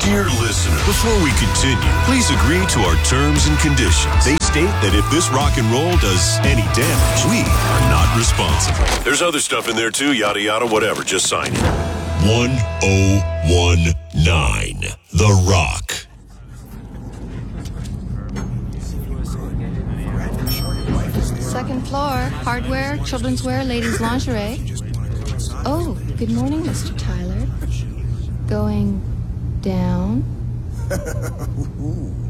Dear listener, before we continue, please agree to our terms and conditions. They state that if this rock and roll does any damage, we are not responsible. There's other stuff in there too, yada yada, whatever. Just sign it. 1019 The Rock. Second floor, hardware, children's wear, ladies' lingerie. Oh, good morning, Mr. Tyler. Going down?